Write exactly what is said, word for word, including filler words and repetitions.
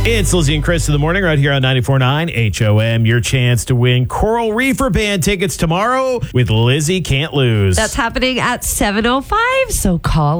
It's Lizzie and Chris in the morning right here on ninety-four point nine H O M. Your chance to win Coral Reefer Band tickets tomorrow with Lizzie Can't Lose. That's happening at seven oh five, so call